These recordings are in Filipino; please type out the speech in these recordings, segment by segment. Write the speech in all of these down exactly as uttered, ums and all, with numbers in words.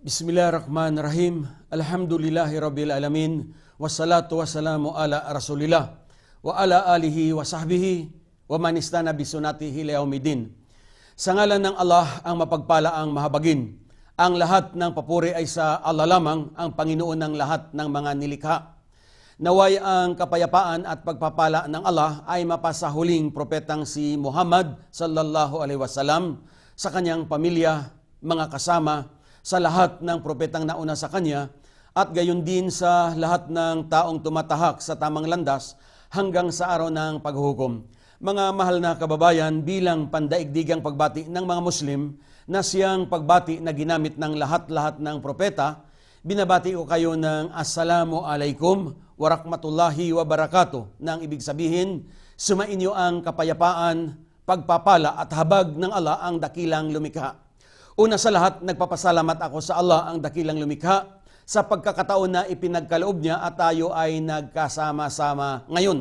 Bismillahirrahmanirrahim. Alhamdulillahirabbil alamin. Wassalatu wassalamu ala Rasulillah wa ala alihi wa sahbihi wa man istana bi sunnatihi ila yaumiddin. Sa ngalan ng Allah ang mapagpalaang mahabagin. Ang lahat ng papuri ay sa Allah lamang, ang Panginoon ng lahat ng mga nilikha. Naway ang kapayapaan at pagpapala ng Allah ay mapasa huling propetang si Muhammad sallallahu alaihi wasallam, sa kanyang pamilya, mga kasama, sa lahat ng propetang nauna sa kanya, at gayon din sa lahat ng taong tumatahak sa tamang landas hanggang sa araw ng paghuhukom. Mga mahal na kababayan, bilang pandaigdigang pagbati ng mga Muslim na siyang pagbati na ginamit ng lahat-lahat ng propeta, binabati ko kayo ng Assalamu alaikum wa rahmatullahi wa barakatuh, nang ibig sabihin, sumainyo ang kapayapaan, pagpapala at habag ng Allah ang dakilang lumikha. Una sa lahat, nagpapasalamat ako sa Allah ang dakilang lumikha sa pagkakataon na ipinagkaloob niya at tayo ay nagkasama-sama ngayon.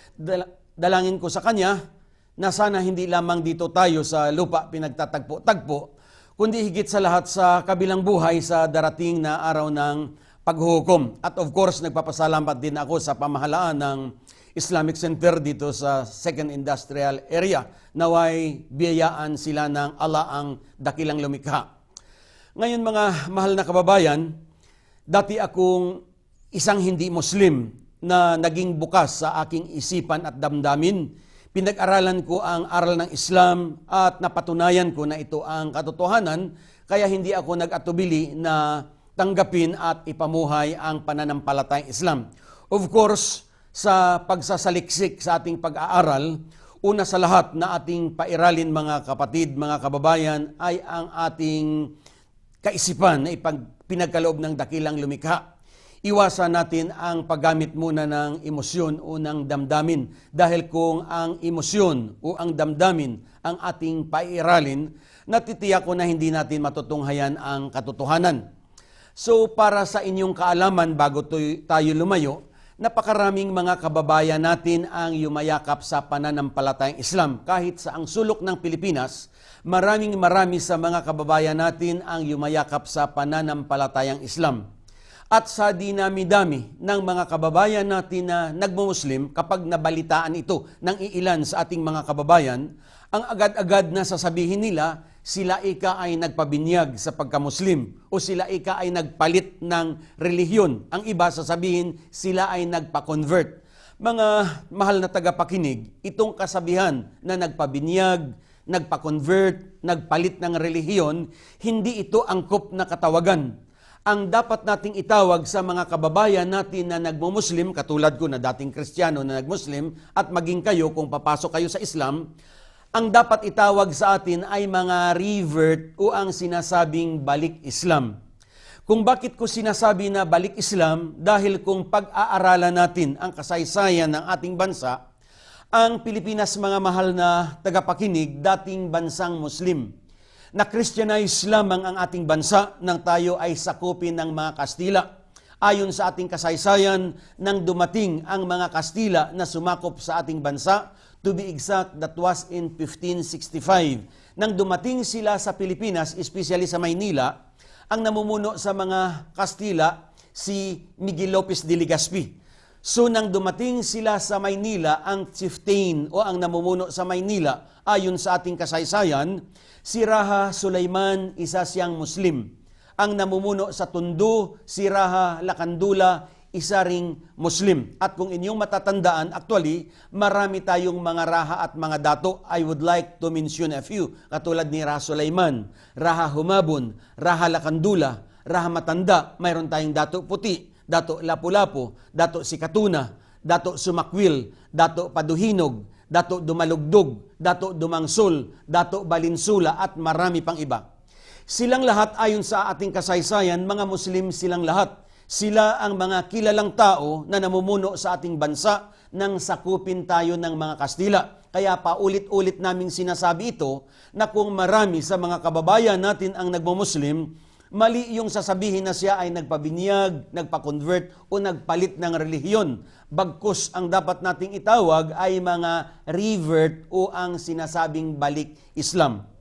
Dalangin ko sa Kanya na sana hindi lamang dito tayo sa lupa pinagtatagpo-tagpo, kundi higit sa lahat sa kabilang buhay sa darating na araw ng paghuhukom. At of course, nagpapasalamat din ako sa pamahalaan ng Islamic Center dito sa Second Industrial Area. Naway biyayaan sila ng Allah ang dakilang lumikha. Ngayon mga mahal na kababayan, dati akong isang hindi Muslim na naging bukas sa aking isipan at damdamin. Pinag-aralan ko ang aral ng Islam at napatunayan ko na ito ang katotohanan, kaya hindi ako nag-atubili na tanggapin at ipamuhay ang pananampalatayang Islam. Of course, sa pagsasaliksik sa ating pag-aaral, una sa lahat na ating pairalin mga kapatid, mga kababayan, ay ang ating kaisipan na ipinagkaloob ng dakilang lumikha. Iwasan natin ang paggamit muna ng emosyon o ng damdamin, dahil kung ang emosyon o ang damdamin ang ating pairalin, natitiyak ko na hindi natin matutunghayan ang katotohanan. So para sa inyong kaalaman, bago tayo lumayo, napakaraming mga kababayan natin ang yumayakap sa pananampalatayang Islam. Kahit sa ang sulok ng Pilipinas, maraming marami sa mga kababayan natin ang yumayakap sa pananampalatayang Islam. At sa dinami-dami ng mga kababayan natin na nagmumuslim, kapag nabalitaan ito ng iilan sa ating mga kababayan, ang agad-agad na sasabihin nila, sila ika ay nagpabinyag sa pagkamuslim o sila ika ay nagpalit ng relihiyon. Ang iba sasabihin, sila ay nagpa-convert. Mga mahal na tagapakinig, itong kasabihan na nagpabinyag, nagpa-convert, nagpalit ng relihiyon, hindi ito angkop na katawagan. Ang dapat nating itawag sa mga kababayan natin na nagmumuslim, katulad ko na dating Kristiyano na nagmuslim, at maging kayo kung papasok kayo sa Islam, ang dapat itawag sa atin ay mga revert o ang sinasabing balik Islam. Kung bakit ko sinasabi na balik Islam, dahil kung pag-aaralan natin ang kasaysayan ng ating bansa, ang Pilipinas, mga mahal na tagapakinig, dating bansang Muslim. Na-Christianize lamang ang ating bansa nang tayo ay sakupin ng mga Kastila. Ayon sa ating kasaysayan, nang dumating ang mga Kastila na sumakop sa ating bansa, to be exact, that was in fifteen sixty-five. Nang dumating sila sa Pilipinas, especially sa Maynila, ang namumuno sa mga Kastila, si Miguel Lopez de Legazpi. So nang dumating sila sa Maynila, ang chieftain o ang namumuno sa Maynila, ayon sa ating kasaysayan, si Raha Sulaiman, isa siyang Muslim. Ang namumuno sa Tondo, si Raha Lakandula, isa ring Muslim. At kung inyong matatandaan, actually, marami tayong mga raha at mga dato. I would like to mention a few, katulad ni Raha Sulaiman, Raha Humabon, Raha Lakandula, Raha Matanda, mayroon tayong Dato Puti, Dato Lapu-Lapu, Dato Sikatuna, Dato Sumakwil, Dato Paduhinog, Dato Dumalugdog, Dato Dumangsol, Dato Balinsula, at marami pang iba. Silang lahat, ayon sa ating kasaysayan, mga Muslim silang lahat. Sila ang mga kilalang tao na namumuno sa ating bansa nang sakupin tayo ng mga Kastila. Kaya paulit-ulit naming sinasabi ito na kung marami sa mga kababayan natin ang nagmumuslim, mali yung sasabihin na siya ay nagpabinyag, nagpa-convert o nagpalit ng relihiyon. Bagkus ang dapat nating itawag ay mga revert o ang sinasabing balik Islam.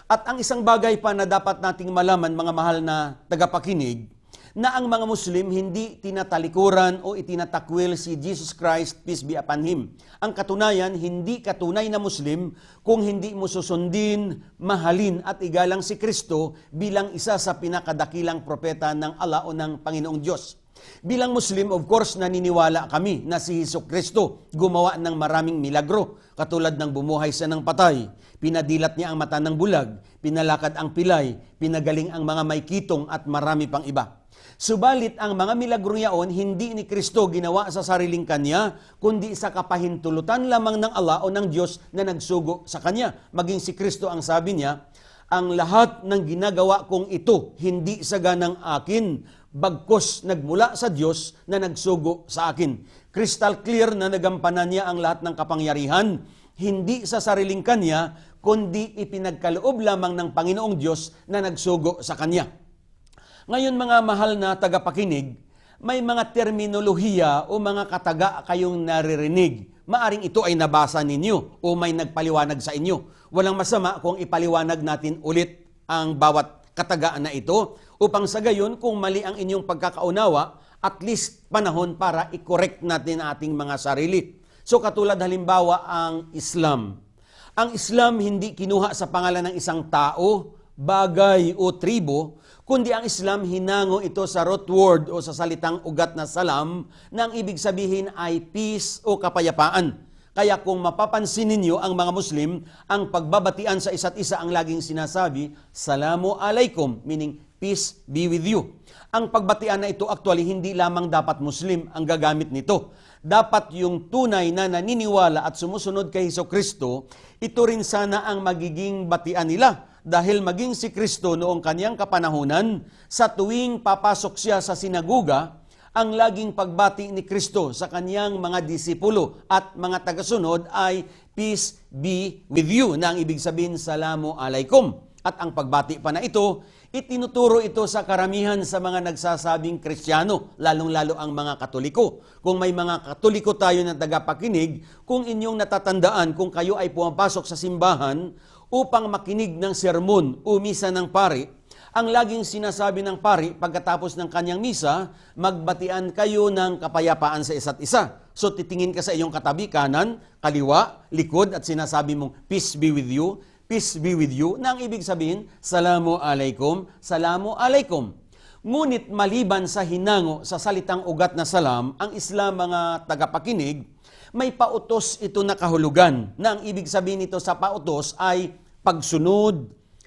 At ang isang bagay pa na dapat nating malaman, mga mahal na tagapakinig, na ang mga Muslim hindi tinatalikuran o itinatakwil si Jesus Christ, peace be upon Him. Ang katunayan, hindi katunay na Muslim kung hindi mo susundin, mahalin at igalang si Kristo bilang isa sa pinakadakilang propeta ng Allah o ng Panginoong Diyos. Bilang Muslim, of course, naniniwala kami na si Hesus Kristo gumawa ng maraming milagro, katulad ng bumuhay siya ng patay, pinadilat niya ang mata ng bulag, pinalakad ang pilay, pinagaling ang mga may kitong at marami pang iba. Subalit ang mga milagro yaon hindi ni Kristo ginawa sa sariling kanya, kundi sa kapahintulutan lamang ng Allah o ng Diyos na nagsugo sa kanya. Maging si Kristo ang sabi niya, ang lahat ng ginagawa kong ito hindi sa ganang akin, bagkos nagmula sa Diyos na nagsugo sa akin. Crystal clear na nagampanan niya ang lahat ng kapangyarihan, hindi sa sariling kanya, kundi ipinagkaloob lamang ng Panginoong Diyos na nagsugo sa kanya. Ngayon mga mahal na tagapakinig, may mga terminolohiya o mga kataga kayong naririnig. Maaring ito ay nabasa ninyo o may nagpaliwanag sa inyo. Walang masama kung ipaliwanag natin ulit ang bawat kataga na ito upang sa gayon kung mali ang inyong pagkakaunawa, at least panahon para i-correct natin ang ating mga sarili. So katulad halimbawa ang Islam. Ang Islam hindi kinuha sa pangalan ng isang tao, bagay o tribo, kundi ang Islam hinango ito sa root word o sa salitang ugat na salam na ang ibig sabihin ay peace o kapayapaan. Kaya kung mapapansin ninyo ang mga Muslim, ang pagbabatian sa isa't isa ang laging sinasabi, Salamu alaikum, meaning peace be with you. Ang pagbatian na ito actually hindi lamang dapat Muslim ang gagamit nito. Dapat yung tunay na naniniwala at sumusunod kay Hesus Kristo, ito rin sana ang magiging batian nila. Dahil maging si Kristo noong kanyang kapanahunan, sa tuwing papasok siya sa sinaguga, ang laging pagbati ni Kristo sa kanyang mga disipulo at mga tagasunod ay peace be with you, na ang ibig sabihin Salamu alaikum. At ang pagbati pa na ito, itinuturo ito sa karamihan sa mga nagsasabing Kristiyano, lalong-lalo ang mga Katoliko. Kung may mga Katoliko tayo na tagapakinig, kung inyong natatandaan kung kayo ay pumapasok sa simbahan upang makinig ng sermon o misa ng pari, ang laging sinasabi ng pari pagkatapos ng kanyang misa, magbatian kayo ng kapayapaan sa isa't isa. So titingin ka sa iyong katabi, kanan, kaliwa, likod, at sinasabi mong, peace be with you, peace be with you, na ang ibig sabihin, Salamu alaikum, Salamu alaikum. Ngunit maliban sa hinango sa salitang ugat na salam, ang Islam mga tagapakinig, may pautos ito na kahulugan, na ang ibig sabihin nito sa pautos ay pagsunod,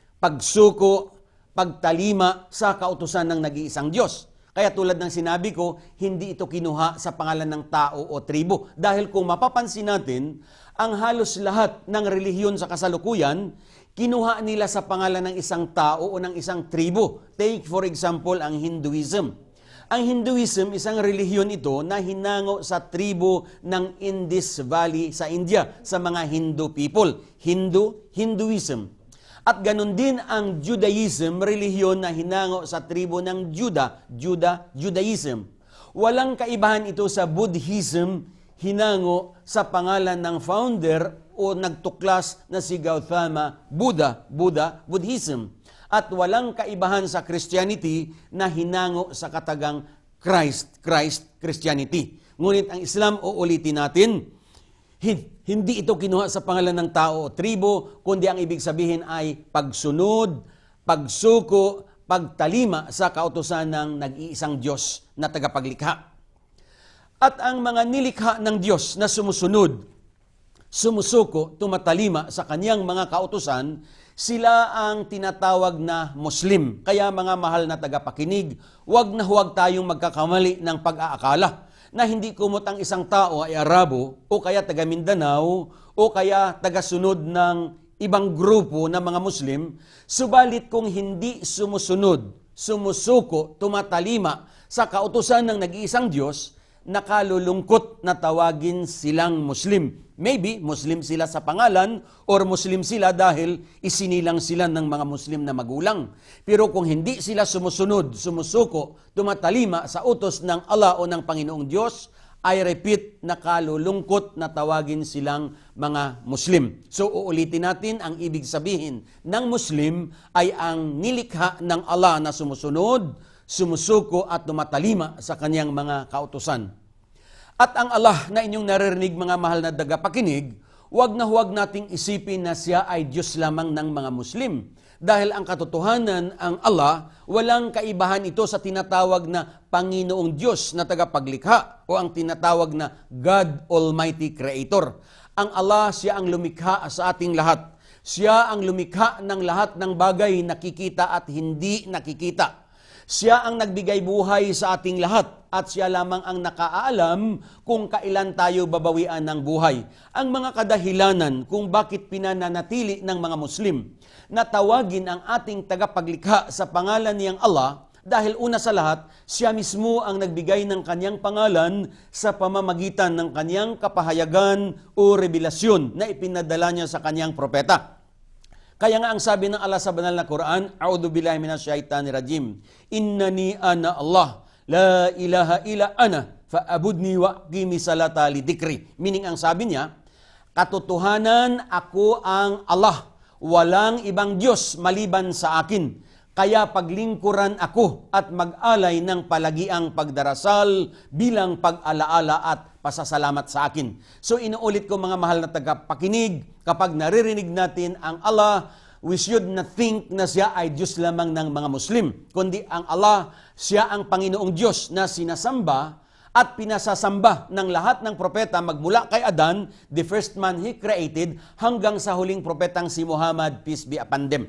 pagsuko, pagtalima sa kautusan ng nag-iisang Diyos. Kaya tulad ng sinabi ko, hindi ito kinuha sa pangalan ng tao o tribo. Dahil kung mapapansin natin, ang halos lahat ng relihiyon sa kasalukuyan, kinuha nila sa pangalan ng isang tao o ng isang tribo. Take for example ang Hinduism. Ang Hinduism, isang relihiyon ito na hinango sa tribo ng Indus Valley sa India, sa mga Hindu people. Hindu, Hinduism. At ganun din ang Judaism, relihiyon na hinango sa tribo ng Juda, Juda, Judaism. Walang kaibahan ito sa Buddhism, hinango sa pangalan ng founder o nagtuklas na si Gautama Buddha, Buddha, Buddhism. At walang kaibahan sa Christianity na hinango sa katagang Christ, Christ, Christianity. Ngunit ang Islam, uulitin natin, hindi ito kinuha sa pangalan ng tao o tribo, kundi ang ibig sabihin ay pagsunod, pagsuko, pagtalima sa kautusan ng nag-iisang Diyos na tagapaglikha. At ang mga nilikha ng Diyos na sumusunod, sumusuko, tumatalima sa kanyang mga kautusan, sila ang tinatawag na Muslim. Kaya mga mahal na tagapakinig, huwag na huwag tayong magkakamali ng pag-aakala na hindi kumot ang isang tao ay Arabo o kaya taga Mindanao o kaya tagasunod ng ibang grupo ng mga Muslim, subalit kung hindi sumusunod, sumusuko, tumatalima sa kautusan ng nag-iisang Diyos, nakalulungkot na tawagin silang Muslim. Maybe Muslim sila sa pangalan or Muslim sila dahil isinilang sila ng mga Muslim na magulang. Pero kung hindi sila sumusunod, sumusuko, tumatalima sa utos ng Allah o ng Panginoong Diyos, I repeat, nakalulungkot na tawagin silang mga Muslim. So uulitin natin, ang ibig sabihin ng Muslim ay ang nilikha ng Allah na sumusunod, sumusuko at tumatalima sa kanyang mga kautusan. At ang Allah na inyong naririnig, mga mahal na tagapakinig, huwag na huwag nating isipin na siya ay Diyos lamang ng mga Muslim. Dahil ang katotohanan, ang Allah, walang kaibahan ito sa tinatawag na Panginoong Diyos na tagapaglikha o ang tinatawag na God Almighty Creator. Ang Allah, siya ang lumikha sa ating lahat. Siya ang lumikha ng lahat ng bagay nakikita at hindi nakikita. Siya ang nagbigay buhay sa ating lahat at siya lamang ang nakaalam kung kailan tayo babawian ng buhay. Ang mga kadahilanan kung bakit pinananatili ng mga Muslim na tawagin ang ating tagapaglikha sa pangalan niyang Allah dahil una sa lahat, siya mismo ang nagbigay ng kanyang pangalan sa pamamagitan ng kanyang kapahayagan o revelasyon na ipinadala niya sa kanyang propeta. Kaya nga ang sabi ng Allah sa banal na Quran, A'udhu billahi minasyaitanir rajim, Innani ana Allah, la ilaha illa ana, fa'abudni wa'qimi salata lidikri. Meaning ang sabi niya, katotohanan ako ang Allah, walang ibang Diyos maliban sa akin. Kaya paglingkuran ako at mag-alay ng palagiang pagdarasal bilang pag-alaala at pasasalamat sa akin. So inuulit ko mga mahal na tagapakinig, kapag naririnig natin ang Allah, we should not think na siya ay Diyos lamang ng mga Muslim, kundi ang Allah, siya ang Panginoong Diyos na sinasamba at pinasasamba ng lahat ng propeta magmula kay Adan, the first man he created, hanggang sa huling propetang si Muhammad, peace be upon them.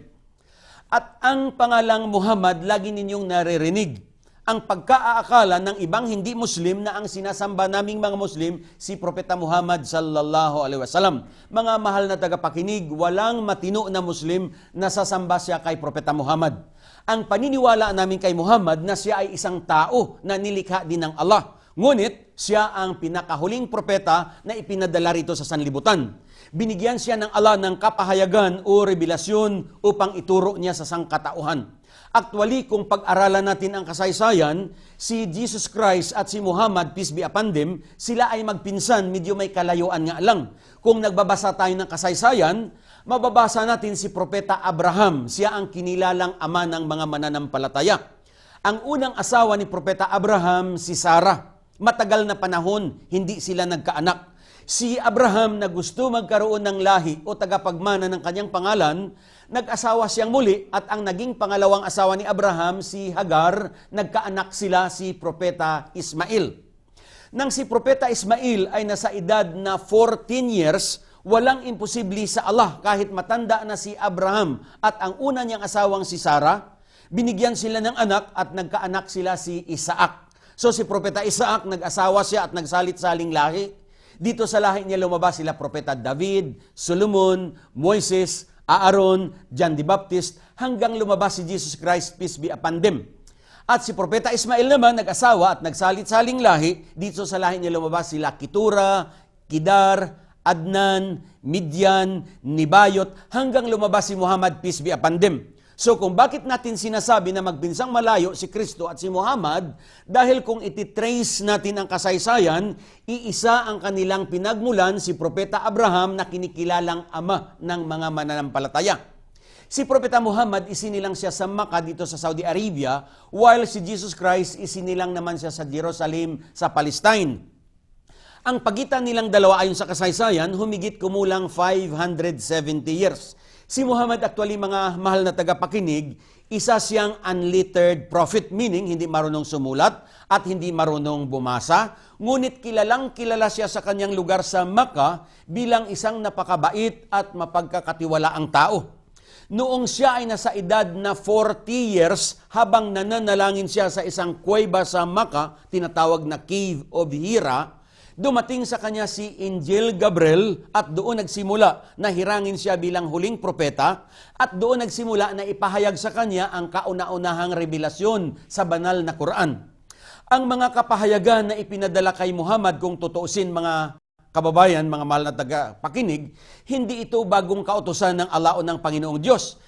At ang pangalang Muhammad, lagi ninyong naririnig. Ang pagkaaakala ng ibang hindi Muslim na ang sinasamba naming mga Muslim, si Propeta Muhammad sallallahu alaihi wasallam. Mga mahal na tagapakinig, walang matino na Muslim na sasamba siya kay Propeta Muhammad. Ang paniniwala namin kay Muhammad na siya ay isang tao na nilikha din ng Allah. Ngunit, siya ang pinakahuling propeta na ipinadala rito sa sanlibutan. Binigyan siya ng Allah ng kapahayagan o revelasyon upang ituro niya sa sangkatauhan. Actually, kung pag-aralan natin ang kasaysayan, si Jesus Christ at si Muhammad, peace be upon them, sila ay magpinsan, medyo may kalayuan nga lang. Kung nagbabasa tayo ng kasaysayan, mababasa natin si Propeta Abraham, siya ang kinilalang ama ng mga mananampalataya. Ang unang asawa ni Propeta Abraham, si Sarah. Matagal na panahon, hindi sila nagkaanak. Si Abraham na gusto magkaroon ng lahi o tagapagmana ng kanyang pangalan, nag-asawa siyang muli at ang naging pangalawang asawa ni Abraham, si Hagar, nagkaanak sila si Propeta Ismail. Nang si Propeta Ismail ay nasa edad na fourteen years, walang imposible sa Allah kahit matanda na si Abraham at ang una niyang asawang si Sarah, binigyan sila ng anak at nagkaanak sila si Isaac. So si Propeta Isaac, nag-asawa siya at nagsalit-saling lahi. Dito sa lahi niya lumabas sila Propeta David, Solomon, Moises, Aaron, John the Baptist, hanggang lumabas si Jesus Christ, peace be upon them. At si Propeta Ismail naman, nag-asawa at nagsalit-saling lahi. Dito sa lahi niya lumabas sila Ketura, Kedar, Adnan, Midian, Nibayot, hanggang lumabas si Muhammad, peace be upon them. So kung bakit natin sinasabi na magpinsang malayo si Kristo at si Muhammad, dahil kung ititrace natin ang kasaysayan, iisa ang kanilang pinagmulan, si Propeta Abraham na kinikilalang ama ng mga mananampalataya. Si Propeta Muhammad, isinilang siya sa Makkah dito sa Saudi Arabia, while si Jesus Christ, isinilang naman siya sa Jerusalem sa Palestine. Ang pagitan nilang dalawa ayon sa kasaysayan, humigit kumulang five hundred seventy years. Si Muhammad actually, mga mahal na tagapakinig, isa siyang unlettered prophet, meaning hindi marunong sumulat at hindi marunong bumasa. Ngunit kilalang kilala siya sa kanyang lugar sa Makkah bilang isang napakabait at mapagkakatiwalaang tao. Noong siya ay nasa edad na forty years, habang nananalangin siya sa isang kuweba sa Makkah, tinatawag na Cave of Hira, dumating sa kanya si Angel Gabriel at doon nagsimula na hirangin siya bilang huling propeta at doon nagsimula na ipahayag sa kanya ang kauna-unahang revelasyon sa banal na Quran. Ang mga kapahayagan na ipinadala kay Muhammad, kung tutuusin mga kababayan, mga mahal na taga-pakinig, hindi ito bagong kautusan ng Allah o ng Panginoong Diyos.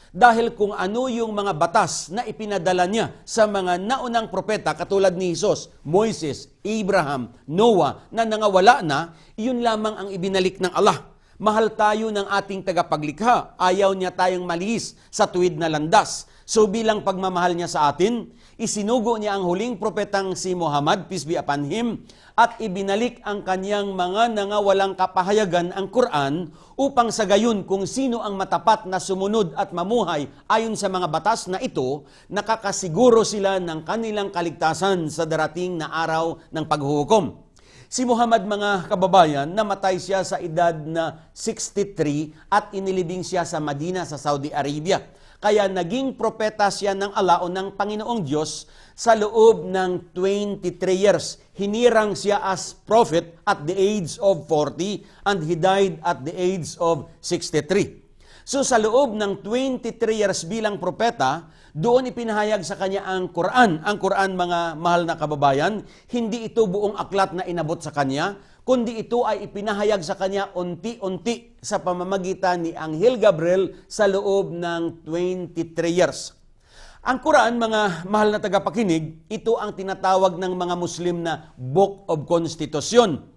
Dahil kung ano yung mga batas na ipinadala niya sa mga naunang propeta katulad ni Jesus, Moises, Abraham, Noah na nangawala na, iyon lamang ang ibinalik ng Allah. Mahal tayo ng ating tagapaglikha. Ayaw niya tayong malihis sa tuwid na landas. So bilang pagmamahal niya sa atin, isinugo niya ang huling propetang si Muhammad, peace be upon him, at ibinalik ang kanyang mga nangawalang kapahayagan, ang Quran, upang sa gayon kung sino ang matapat na sumunod at mamuhay ayon sa mga batas na ito, nakakasiguro sila ng kanilang kaligtasan sa darating na araw ng paghuhukom. Si Muhammad, mga kababayan, namatay siya sa edad na sixty-three at inilibing siya sa Madina sa Saudi Arabia. Kaya naging propeta siya ng Allah o ng Panginoong Diyos sa loob ng twenty-three years. Hinirang siya as prophet at the age of forty and he died at the age of sixty-three. So sa loob ng twenty-three years bilang propeta, doon ipinahayag sa kanya ang Quran. Ang Quran, mga mahal na kababayan, hindi ito buong aklat na inabot sa kanya, kundi ito ay ipinahayag sa kanya unti-unti sa pamamagitan ni Anghel Gabriel sa loob ng twenty-three years. Ang Quran, mga mahal na tagapakinig, ito ang tinatawag ng mga Muslim na Book of Constitution.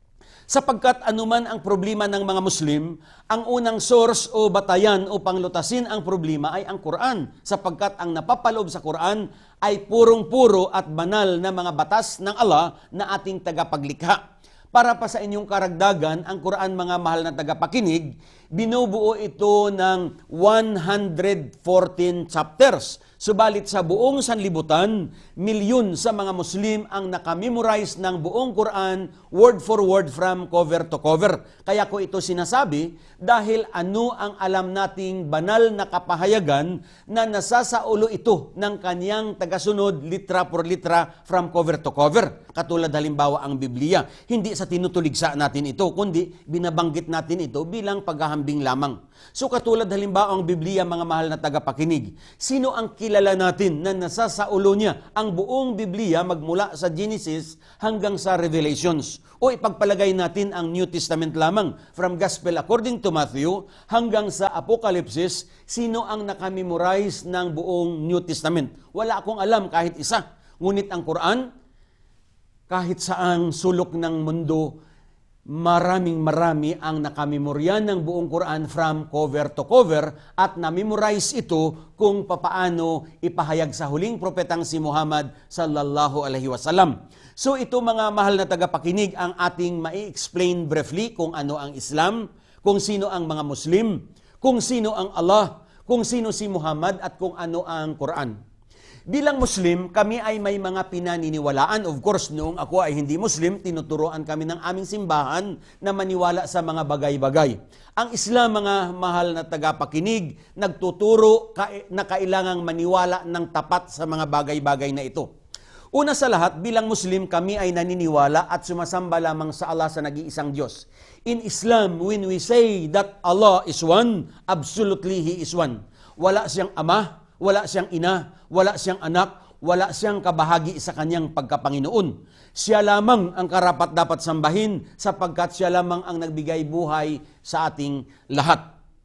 Sapagkat anuman ang problema ng mga Muslim, ang unang source o batayan upang lutasin ang problema ay ang Quran. Sapagkat ang napapaloob sa Quran ay purong-puro at banal na mga batas ng Allah na ating tagapaglikha. Para pa sa inyong karagdagan, ang Quran, mga mahal na tagapakinig, binubuo ito ng one hundred fourteen chapters. Subalit sa buong sanlibutan, milyon sa mga Muslim ang nakamemorize ng buong Quran word for word from cover to cover. Kaya ko ito sinasabi dahil ano ang alam nating banal na kapahayagan na nasasaulo ito ng kanyang tagasunod litra por litra from cover to cover. Katulad halimbawa ang Biblia. Hindi sa tinutuligsa natin ito, kundi binabanggit natin ito bilang paghahambing lamang. So katulad halimbawa ang Biblia, mga mahal na tagapakinig, sino ang kilala natin na nasasaulo niya ang buong Biblia magmula sa Genesis hanggang sa Revelations? O ipagpalagay natin ang New Testament lamang, from Gospel according to Matthew hanggang sa Apocalypse, sino ang nakamemorize ng buong New Testament? Wala akong alam kahit isa. Ngunit ang Quran, kahit saang sulok ng mundo, maraming marami ang nakamemorya ng buong Quran from cover to cover at na-memorize ito kung papaano ipahayag sa huling propetang si Muhammad sallallahu alaihi wasallam. So ito, mga mahal na tagapakinig, ang ating mai-explain briefly kung ano ang Islam, kung sino ang mga Muslim, kung sino ang Allah, kung sino si Muhammad at kung ano ang Quran. Bilang Muslim, kami ay may mga pinaniniwalaan. Of course, noong ako ay hindi Muslim, tinuturoan kami ng aming simbahan na maniwala sa mga bagay-bagay. Ang Islam, mga mahal na tagapakinig, nagtuturo na kailangang maniwala ng tapat sa mga bagay-bagay na ito. Una sa lahat, bilang Muslim, kami ay naniniwala at sumasamba lamang sa Allah, sa nag-iisang Diyos. In Islam, when we say that Allah is one, absolutely He is one. Wala siyang ama, wala siyang ina, wala siyang anak, wala siyang kabahagi sa kanyang pagkapanginoon. Siya lamang ang karapat dapat sambahin sapagkat siya lamang ang nagbigay buhay sa ating lahat.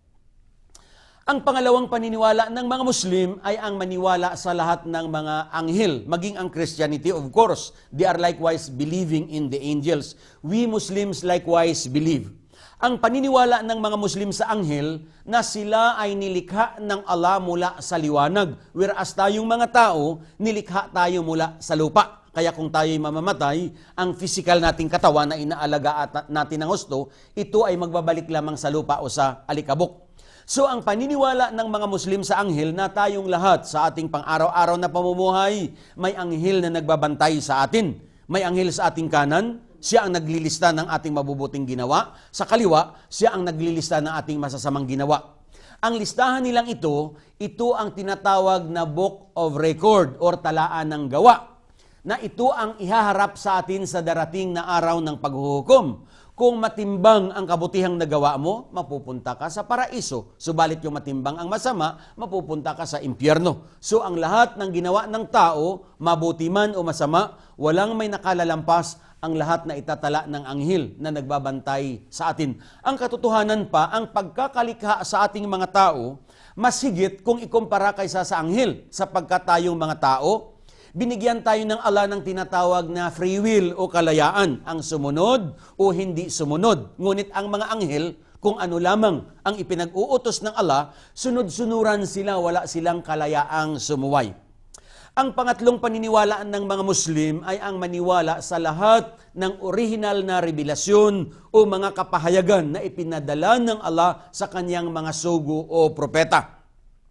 Ang pangalawang paniniwala ng mga Muslim ay ang maniwala sa lahat ng mga anghel, maging ang Christianity, of course. They are likewise believing in the angels. We Muslims likewise believe. Ang paniniwala ng mga Muslim sa anghel na sila ay nilikha ng Allah mula sa liwanag, whereas tayong mga tao, nilikha tayo mula sa lupa. Kaya kung tayo'y mamamatay, ang physical nating katawan na inaalagaan natin ng husto, ito ay magbabalik lamang sa lupa o sa alikabok. So ang paniniwala ng mga Muslim sa anghel na tayong lahat sa ating pang-araw-araw na pamumuhay, may anghel na nagbabantay sa atin. May anghel sa ating kanan, siya ang naglilista ng ating mabubuting ginawa. Sa kaliwa, siya ang naglilista ng ating masasamang ginawa. Ang listahan nilang ito, ito ang tinatawag na Book of Record or talaan ng gawa, na ito ang ihaharap sa atin sa darating na araw ng paghuhukom. Kung matimbang ang kabutihang nagawa mo, mapupunta ka sa paraiso. Subalit yung matimbang ang masama, mapupunta ka sa impyerno. So ang lahat ng ginawa ng tao, mabuti man o masama, walang may nakalalampas ang lahat na itatala ng anghel na nagbabantay sa atin. Ang katotohanan pa, ang pagkakalikha sa ating mga tao Mas higit kung ikumpara kaysa sa anghel, sapagkat tayong mga tao, binigyan tayo ng Allah ng tinatawag na free will o kalayaan, ang sumunod o hindi sumunod. Ngunit ang mga anghel, kung ano lamang ang ipinag-uutos ng Allah, sunod-sunuran sila, wala silang kalayaang sumuway. Ang pangatlong paniniwalaan ng mga Muslim ay ang maniwala sa lahat ng orihinal na revelasyon o mga kapahayagan na ipinadala ng Allah sa kanyang mga sugo o propeta.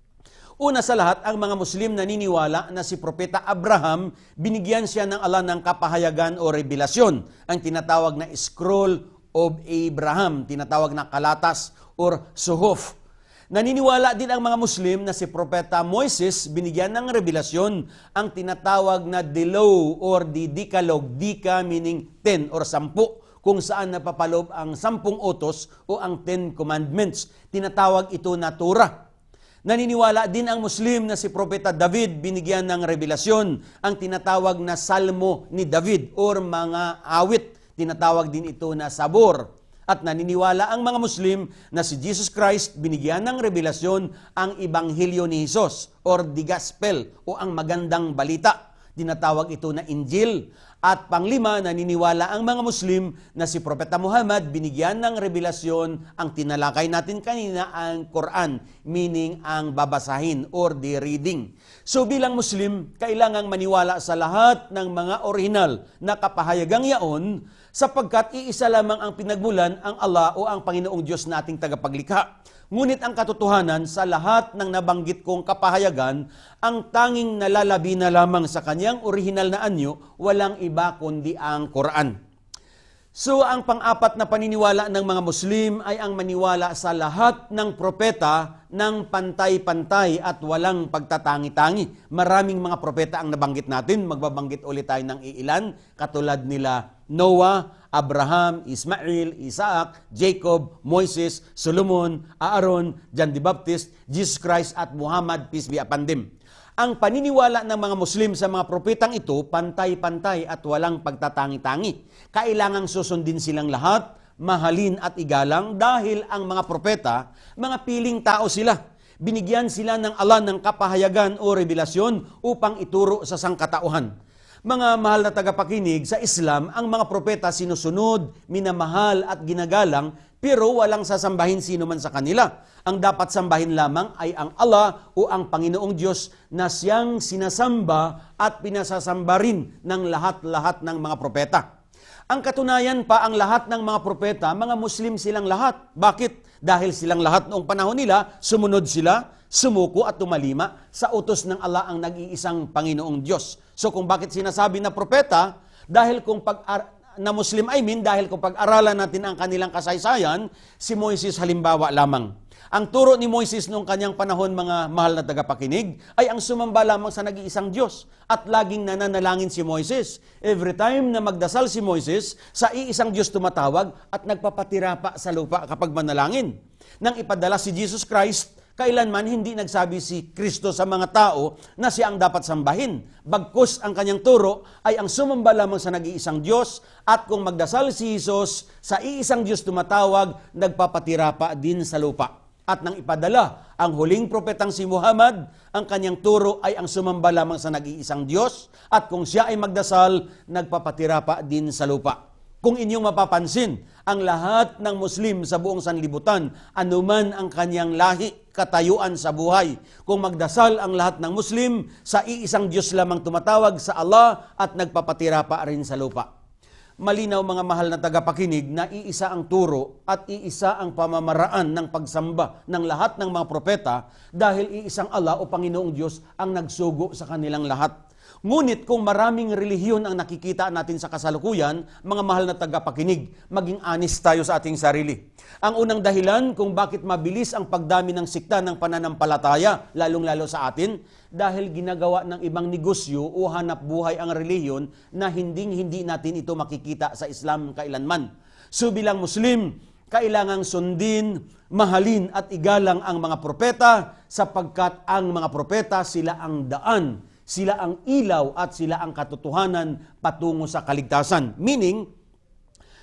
Una sa lahat, ang mga Muslim naniniwala na si Propeta Abraham, binigyan siya ng Allah ng kapahayagan o revelasyon, ang tinatawag na Scroll of Abraham, tinatawag na kalatas or suhuf. Naniniwala din ang mga Muslim na si Propeta Moises binigyan ng revelasyon ang tinatawag na the law or the Decalogue, Dika meaning ten or sampu, kung saan napapaloob ang sampung utos o ang Ten Commandments. Tinatawag ito na Torah. Naniniwala din ang Muslim na si Propeta David binigyan ng revelasyon ang tinatawag na Salmo ni David or mga awit. Tinatawag din ito na Sabor. At naniniwala ang mga Muslim na si Jesus Christ binigyan ng revelasyon ang Ebanghelyo ni Jesus or the Gospel o ang magandang balita. Tinatawag ito na Injil. At panglima, naniniwala ang mga Muslim na si Propeta Muhammad binigyan ng revelasyon ang tinalakay natin kanina, ang Quran, meaning ang babasahin or the reading. So bilang Muslim, kailangang maniwala sa lahat ng mga orihinal na kapahayagang yaon sapagkat iisa lamang ang pinagmulan, ang Allah o ang Panginoong Diyos nating tagapaglikha. Ngunit ang katotohanan sa lahat ng nabanggit kong kapahayagan, ang tanging nalalabi na lamang sa kanyang orihinal na anyo, walang iba kundi ang Quran. So ang pang-apat na paniniwala ng mga Muslim ay ang maniwala sa lahat ng propeta ng pantay-pantay at walang pagtatangi-tangi. Maraming mga propeta ang nabanggit natin, magbabanggit ulit tayo ng iilan, katulad nila Noah, Abraham, Ismail, Isaac, Jacob, Moises, Solomon, Aaron, John the Baptist, Jesus Christ at Muhammad, peace be upon them. Ang paniniwala ng mga Muslim sa mga propetang ito, pantay-pantay at walang pagtatangi-tangi. Kailangang susundin silang lahat, mahalin at igalang dahil ang mga propeta, mga piling tao sila. Binigyan sila ng Allah ng kapahayagan o revelasyon upang ituro sa sangkatauhan. Mga mahal na tagapakinig, sa Islam, ang mga propeta sinusunod, minamahal at ginagalang, pero walang sasambahin sino man sa kanila. Ang dapat sambahin lamang ay ang Allah o ang Panginoong Diyos na siyang sinasamba at pinasasamba rin ng lahat-lahat ng mga propeta. Ang katunayan pa, ang lahat ng mga propeta, mga Muslim silang lahat. Bakit? Dahil silang lahat noong panahon nila, sumunod sila, sumuko at tumalima sa utos ng Allah ang nag-iisang Panginoong Diyos. So kung bakit sinasabi na propeta, dahil kung pag na Muslim I mean, dahil kung pag-aralan natin ang kanilang kasaysayan, si Moises halimbawa lamang. Ang turo ni Moises noong kanyang panahon, mga mahal na tagapakinig, ay ang sumamba lamang sa nag-iisang Diyos. At laging nananalangin si Moises. Every time na magdasal si Moises, sa iisang Diyos tumatawag at nagpapatira pa sa lupa kapag manalangin. Nang ipadala si Jesus Christ, kailanman hindi nagsabi si Kristo sa mga tao na siya ang dapat sambahin. Bagkus ang kanyang turo ay ang sumamba lamang sa nag-iisang Diyos, at kung magdasal si Jesus, sa iisang Diyos tumatawag, nagpapatira pa din sa lupa. At nang ipadala ang huling propetang si Muhammad, ang kanyang turo ay ang sumamba lamang sa nag-iisang Diyos, at kung siya ay magdasal, nagpapatira pa din sa lupa. Kung inyong mapapansin, ang lahat ng Muslim sa buong sanlibutan, anuman ang kanyang lahi, katayuan sa buhay, kung magdasal ang lahat ng Muslim, sa iisang Diyos lamang tumatawag, sa Allah, at nagpapatira pa rin sa lupa. Malinaw, mga mahal na tagapakinig, na iisa ang turo at iisa ang pamamaraan ng pagsamba ng lahat ng mga propeta dahil iisang Allah o Panginoong Diyos ang nagsugo sa kanilang lahat. Ngunit kung maraming relihiyon ang nakikita natin sa kasalukuyan, mga mahal na tagapakinig, maging honest tayo sa ating sarili. Ang unang dahilan kung bakit mabilis ang pagdami ng sikta ng pananampalataya, lalong-lalo sa atin, dahil ginagawa ng ibang negosyo o hanap buhay ang relihiyon na hinding-hindi natin ito makikita sa Islam kailanman. So bilang Muslim, kailangang sundin, mahalin at igalang ang mga propeta sapagkat ang mga propeta sila ang daan, sila ang ilaw at sila ang katotohanan patungo sa kaligtasan. Meaning,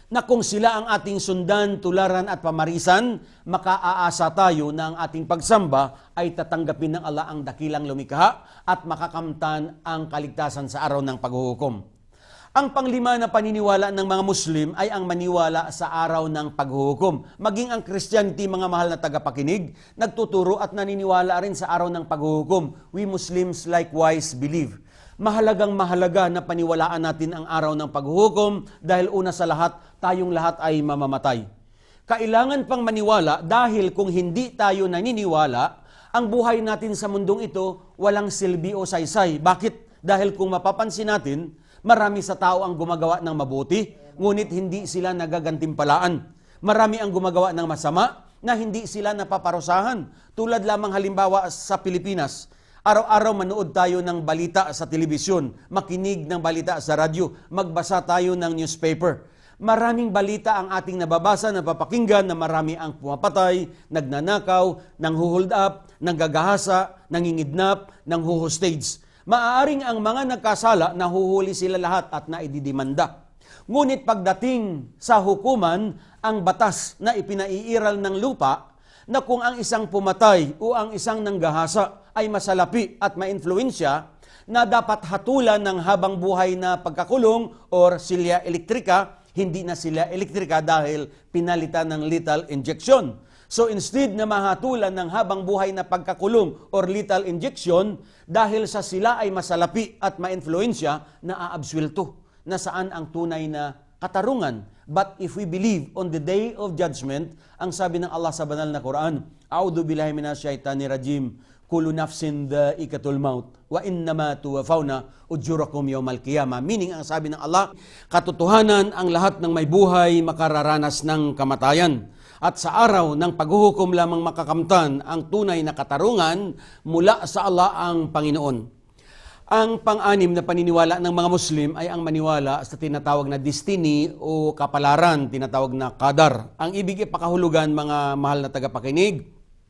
na kung sila ang ating sundan, tularan at pamarisan, makaaasa tayo na ang ating pagsamba ay tatanggapin ng Allah ang dakilang lumikha at makakamtan ang kaligtasan sa araw ng paghuhukom. Ang panglima na paniniwala ng mga Muslim ay ang maniwala sa araw ng paghuhukom. Maging ang Christianity, mga mahal na tagapakinig, nagtuturo at naniniwala rin sa araw ng paghuhukom. We Muslims likewise believe. Mahalagang mahalaga na paniwalaan natin ang araw ng paghuhukom dahil una sa lahat, tayong lahat ay mamamatay. Kailangan pang maniwala dahil kung hindi tayo naniniwala, ang buhay natin sa mundong ito walang silbi o saysay. Bakit? Dahil kung mapapansin natin, marami sa tao ang gumagawa ng mabuti, ngunit hindi sila nagagantimpalaan. Marami ang gumagawa ng masama na hindi sila napaparusahan. Tulad lamang halimbawa sa Pilipinas, araw-araw manood tayo ng balita sa telebisyon, makinig ng balita sa radyo, magbasa tayo ng newspaper. Maraming balita ang ating nababasa, napapakinggan na marami ang pumapatay, nagnanakaw, nanghuhold up, nanggagahasa, nangingidnap, nanghuhostage. Maaaring ang mga nagkasala, nahuhuli sila lahat at naididimanda. Ngunit pagdating sa hukuman, ang batas na ipinaiiral ng lupa na kung ang isang pumatay o ang isang nanggahasa ay masalapi at mainfluensya na dapat hatulan ng habang buhay na pagkakulong or silya elektrika, hindi na silya elektrika dahil pinalitan ng lethal injection. So instead na mahatulan ng habang buhay na pagkakulong or lethal injection, dahil sa sila ay masalapi at ma-influensya, na aabswelto, na saan ang tunay na katarungan. But if we believe on the day of judgment, ang sabi ng Allah sa banal na Quran, A'udhu billahi minash shaitani rajim, kullu nafsin dha'iqatul maut, wa innama tuwaffawna ujurakum yawmal qiyamah. Meaning, ang sabi ng Allah, katotohanan ang lahat ng may buhay makararanas ng kamatayan. At sa araw ng paghuhukom lamang makakamtan ang tunay na katarungan mula sa Allah ang Panginoon. Ang pang-anim na paniniwala ng mga Muslim ay ang maniwala sa tinatawag na destiny o kapalaran, tinatawag na qadar. Ang ibig ipakahulugan, mga mahal na tagapakinig,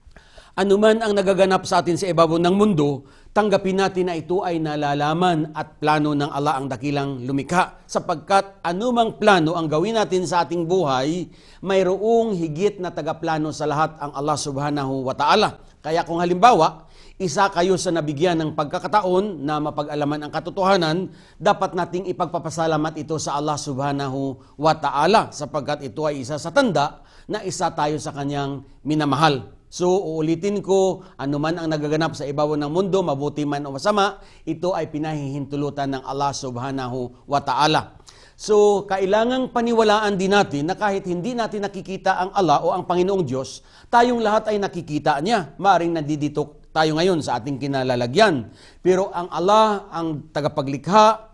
anuman ang nagaganap sa atin sa ibabaw ng mundo, tanggapin natin na ito ay nalalaman at plano ng Allah ang dakilang lumikha. Sapagkat anumang plano ang gawin natin sa ating buhay, mayroong higit na tagaplano sa lahat ang Allah subhanahu wa ta'ala. Kaya kung halimbawa, isa kayo sa nabigyan ng pagkakataon na mapag-alaman ang katotohanan, dapat nating ipagpapasalamat ito sa Allah subhanahu wa ta'ala sapagkat ito ay isa sa tanda na isa tayo sa kanyang minamahal. So, uulitin ko, anuman ang nagaganap sa ibabaw ng mundo, mabuti man o masama, ito ay pinahihintulutan ng Allah subhanahu wa ta'ala. So, kailangang paniwalaan din natin na kahit hindi natin nakikita ang Allah o ang Panginoong Diyos, tayong lahat ay nakikita niya. Maaring nandito tayo ngayon sa ating kinalalagyan. Pero ang Allah, ang tagapaglikha,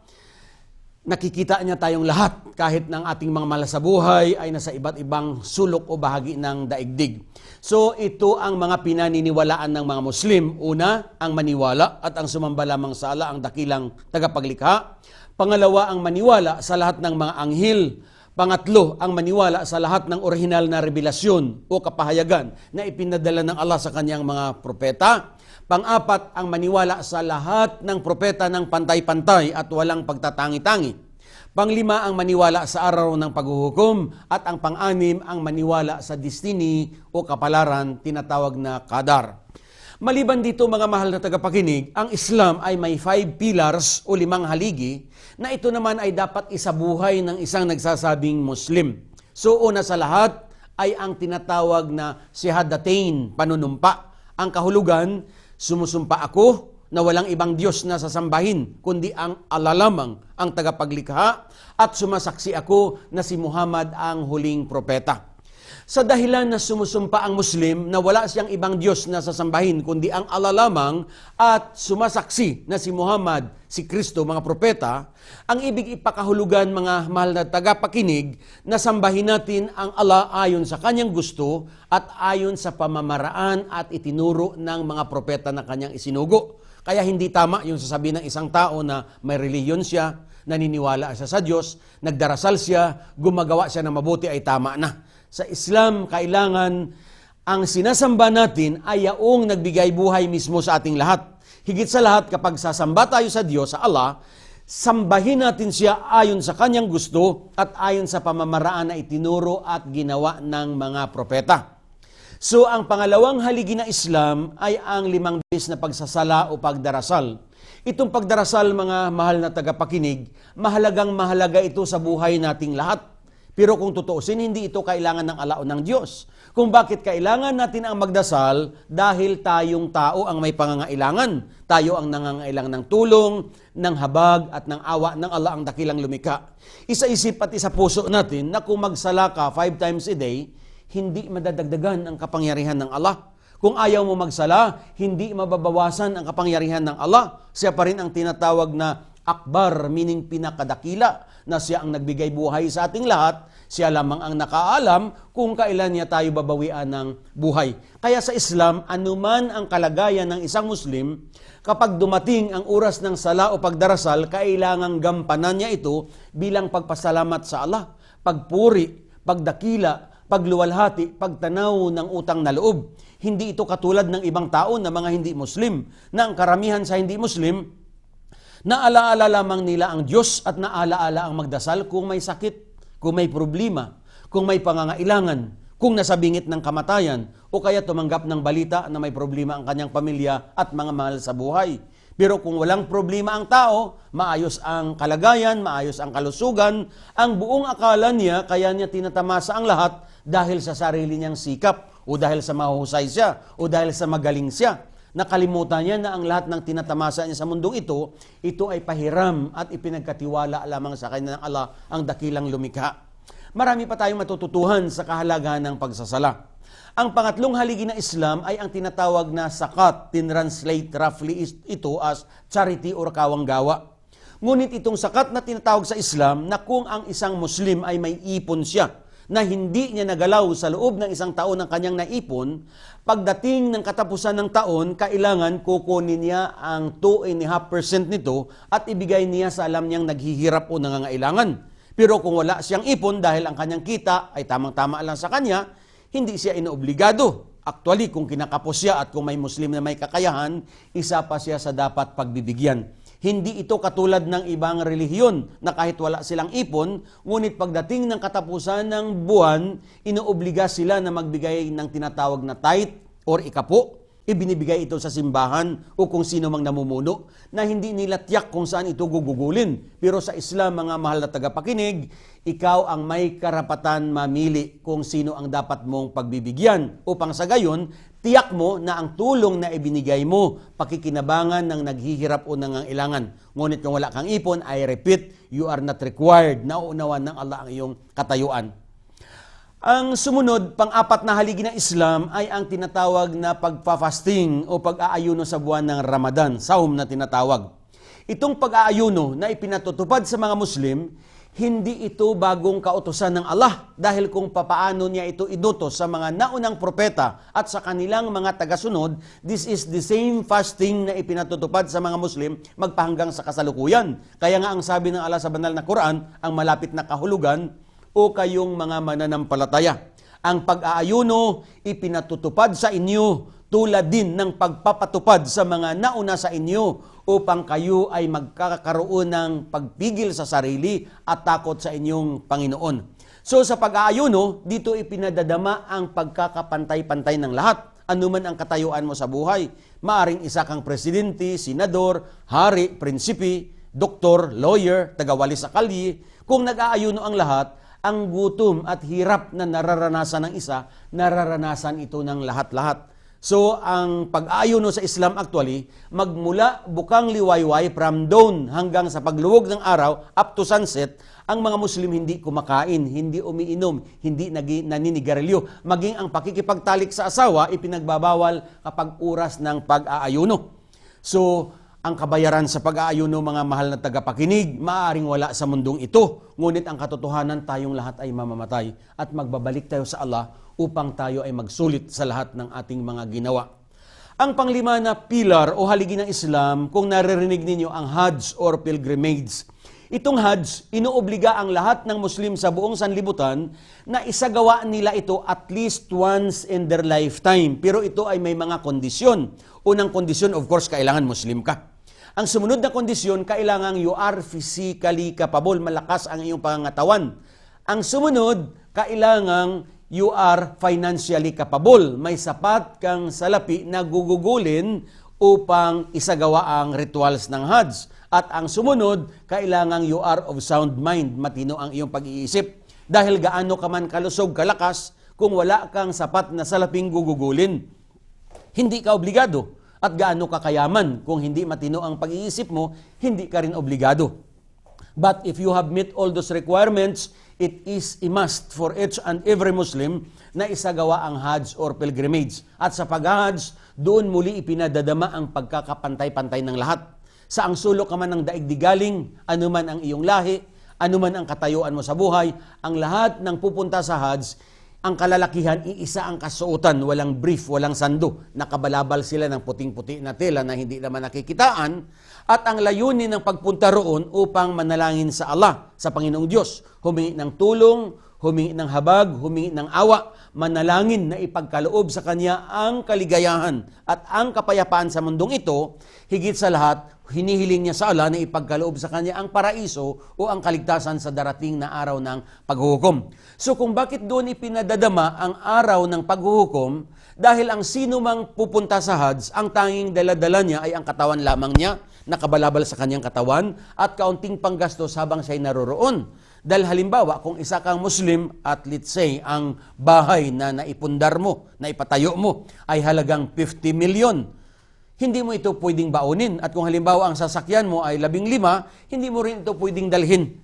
nakikita niya tayong lahat kahit ng ating mga malasabuhay ay nasa iba't ibang sulok o bahagi ng daigdig. So ito ang mga pinaniniwalaan ng mga Muslim. Una, ang maniwala at ang sumamba lamang sa Allah ang dakilang tagapaglikha. Pangalawa, ang maniwala sa lahat ng mga anghel. Pangatlo, ang maniwala sa lahat ng orihinal na revelasyon o kapahayagan na ipinadala ng Allah sa kanyang mga propeta. Pang-apat, ang maniwala sa lahat ng propeta ng pantay-pantay at walang pagtatangi-tangi. Panglima, ang maniwala sa araw ng paghuhukom. At ang pang-anim, ang maniwala sa destiny o kapalaran, tinatawag na qadar. Maliban dito, mga mahal na tagapakinig, ang Islam ay may five pillars o limang haligi na ito naman ay dapat isabuhay ng isang nagsasabing Muslim. So una sa lahat ay ang tinatawag na shahadatain, panunumpa. Ang kahulugan, sumusumpa ako na walang ibang Diyos na sasambahin, kundi ang Allah lamang ang tagapaglikha, at sumasaksi ako na si Muhammad ang huling propeta. Sa dahilan na sumusumpa ang Muslim na wala siyang ibang Diyos na sasambahin, kundi ang Allah lamang, at sumasaksi na si Muhammad, si Kristo, mga propeta, ang ibig ipakahulugan, mga mahal na tagapakinig, na sambahin natin ang Allah ayon sa kanyang gusto at ayon sa pamamaraan at itinuro ng mga propeta na kanyang isinugo. Kaya hindi tama yung sasabihin ng isang tao na may reliyon siya, naniniwala siya sa Diyos, nagdarasal siya, gumagawa siya ng mabuti ay tama na. Sa Islam, kailangan ang sinasamba natin ay yaong nagbigay buhay mismo sa ating lahat. Higit sa lahat, kapag sasamba tayo sa Diyos, sa Allah, Sambahin natin siya ayon sa kanyang gusto at ayon sa pamamaraan na itinuro at ginawa ng mga propeta. So ang pangalawang haligi na Islam ay ang limang beses na pagsasala o pagdarasal. Itong pagdarasal, mga mahal na tagapakinig, mahalagang mahalaga ito sa buhay nating lahat. Pero kung tutuusin, hindi ito kailangan ng alao ng Diyos. Kung bakit kailangan natin ang magdasal, dahil tayong tao ang may pangangailangan. Tayo ang nangangailangan ng tulong, ng habag at ng awa ng Allah ang dakilang lumikha. Isa-isip at isa puso natin na kung magsala ka five times a day, hindi madadagdagan ang kapangyarihan ng Allah. Kung ayaw mo magsala, hindi mababawasan ang kapangyarihan ng Allah. Siya pa rin ang tinatawag na Akbar, meaning pinakadakila, na siya ang nagbigay buhay sa ating lahat. Siya lamang ang nakaalam kung kailan niya tayo babawian ng buhay. Kaya sa Islam, anuman ang kalagayan ng isang Muslim, kapag dumating ang oras ng sala o pagdarasal, kailangang gampanan niya ito bilang pagpasalamat sa Allah, pagpuri, pagdakila, pagluwalhati, pagtanaw ng utang na loob. Hindi ito katulad ng ibang tao na mga hindi Muslim, na ang karamihan sa hindi Muslim, naalaala lamang nila ang Diyos at naalaala ang magdasal kung may sakit, kung may problema, kung may pangangailangan, kung nasa bingit ng kamatayan, o kaya tumanggap ng balita na may problema ang kanyang pamilya at mga mahal sa buhay. Pero kung walang problema ang tao, maayos ang kalagayan, maayos ang kalusugan, ang buong akala niya, kaya niya tinatamasa ang lahat dahil sa sarili niyang sikap, o dahil sa mahusay siya, o dahil sa magaling siya. Nakalimutan niya na ang lahat ng tinatamasa niya sa mundong ito, ito ay pahiram at ipinagkatiwala lamang sa kanya ng Allah ang dakilang lumikha. Marami pa tayong matututuhan sa kahalagahan ng pagsasala. Ang pangatlong haligi na Islam ay ang tinatawag na zakat. Tinranslate roughly ito as charity or kawanggawa. Ngunit itong zakat na tinatawag sa Islam na kung ang isang Muslim ay may ipon siya, na hindi niya nagalaw sa loob ng isang taon ng kanyang naipon, pagdating ng katapusan ng taon, kailangan kukunin niya ang two point five percent nito at ibigay niya sa alam niyang naghihirap o nangangailangan. Pero kung wala siyang ipon dahil ang kanyang kita ay tamang-tama lang sa kanya, hindi siya inoobligado. Actually, kung kinakapos siya at kung may Muslim na may kakayahan, isa pa siya sa dapat pagbibigyan. Hindi ito katulad ng ibang relihiyon na kahit wala silang ipon, ngunit pagdating ng katapusan ng buwan, inoobliga sila na magbigay ng tinatawag na tithe or ikapo. Ibinibigay ito sa simbahan o kung sino mang namumuno na hindi nila tiyak kung saan ito gugugulin. Pero sa Islam, mga mahal na tagapakinig, ikaw ang may karapatan mamili kung sino ang dapat mong pagbibigyan upang sa gayon, tiyak mo na ang tulong na ibinigay mo, pakikinabangan ng naghihirap o nangangailangan. Ngunit kung wala kang ipon, I repeat, you are not required. Nauunawan ng Allah ang iyong katayuan. Ang sumunod, pang-apat na haligi ng Islam ay ang tinatawag na pagpa-fasting o pag-aayuno sa buwan ng Ramadan, Saum na tinatawag. Itong pag-aayuno na ipinatutupad sa mga Muslim, hindi ito bagong kautusan ng Allah dahil kung papaano niya ito inutos sa mga naunang propeta at sa kanilang mga tagasunod, this is the same fasting na ipinatutupad sa mga Muslim magpahanggang sa kasalukuyan. Kaya nga ang sabi ng Allah sa banal na Quran, ang malapit na kahulugan, o kayong mga mananampalataya. Ang pag-aayuno ipinatutupad sa inyo tulad din ng pagpapatupad sa mga nauna sa inyo upang kayo ay magkakaroon ng pagpigil sa sarili at takot sa inyong Panginoon. So sa pag-aayuno, dito ipinadadama ang pagkakapantay-pantay ng lahat. Anuman ang katayuan mo sa buhay. Maaring isa kang presidente, senador, hari, prinsipi, doktor, lawyer, tagawalis sa kalye. Kung nag-aayuno ang lahat, ang gutom at hirap na nararanasan ng isa, nararanasan ito ng lahat-lahat. So, ang pag-aayuno sa Islam actually, magmula bukang liwayway from dawn hanggang sa pagluwag ng araw up to sunset, ang mga Muslim hindi kumakain, hindi umiinom, hindi naninigarilyo. Maging ang pakikipagtalik sa asawa, ipinagbabawal kapag oras ng pag-aayuno. So, ang kabayaran sa pag-aayuno, mga mahal na tagapakinig, maaaring wala sa mundong ito. Ngunit ang katotohanan, tayong lahat ay mamamatay at magbabalik tayo sa Allah upang tayo ay magsulit sa lahat ng ating mga ginawa. Ang panglima na pilar o haligi ng Islam, kung naririnig ninyo ang Hajj or pilgrimage. Itong Hajj, inuobliga ang lahat ng Muslim sa buong sanlibutan na isagawa nila ito at least once in their lifetime. Pero ito ay may mga kondisyon. Unang kondisyon, of course, kailangan Muslim ka. Ang sumunod na kondisyon, kailangan you are physically capable, malakas ang iyong pangangatawan. Ang sumunod, kailangan you are financially capable, may sapat kang salapi na gugugulin upang isagawa ang rituals ng Hajj. At ang sumunod, kailangan you are of sound mind, matino ang iyong pag-iisip. Dahil gaano ka man kalusog, kalakas, kung wala kang sapat na salaping gugugulin, hindi ka obligado. At gaano ka kayaman, kung hindi matino ang pag-iisip mo, hindi ka rin obligado. But if you have met all those requirements, it is a must for each and every Muslim na isagawa ang Hajj or pilgrimage. At sa pag-Hajj, doon muli ipinadadama ang pagkakapantay-pantay ng lahat. Sa ang sulok ka man ng daigdig galing, anuman ang iyong lahi, anuman ang katayuan mo sa buhay, ang lahat ng pupunta sa Hajj, ang kalalakihan, iisa ang kasuotan, walang brief, walang sando. Nakabalabal sila ng puting-puti na tela na hindi naman nakikitaan. At ang layunin ng pagpunta roon upang manalangin sa Allah, sa Panginoong Diyos. Humingi ng tulong, humingi ng habag, humingi ng awa, manalangin na ipagkaloob sa Kanya ang kaligayahan at ang kapayapaan sa mundong ito. Higit sa lahat, hinihiling niya sa Allah na ipagkaloob sa Kanya ang paraiso o ang kaligtasan sa darating na araw ng paghuhukom. So kung bakit doon ipinadadama ang araw ng paghuhukom, dahil ang sino mang pupunta sa Hajj, ang tanging dala-dala niya ay ang katawan lamang niya, nakabalabal sa kanyang katawan, at kaunting panggastos habang siya'y naroroon. Dahil halimbawa, kung isa kang Muslim at let's say, ang bahay na naipundar mo, na ipatayo mo, ay halagang fifty million, hindi mo ito pwedeng baunin. At kung halimbawa ang sasakyan mo ay labing lima, hindi mo rin ito pwedeng dalhin.